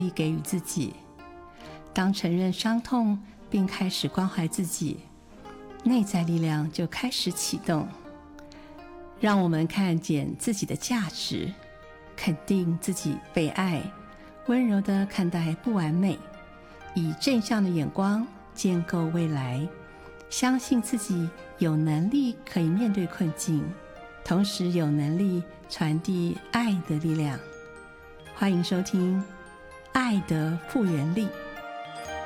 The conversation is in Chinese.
给予自己。当承认伤痛并开始关怀自己，内在力量就开始启动，让我们看见自己的价值，肯定自己被爱，温柔地看待不完美，以正向的眼光建构未来，相信自己有能力可以面对困境，同时有能力传递爱的力量。欢迎收听《爱的复原力》。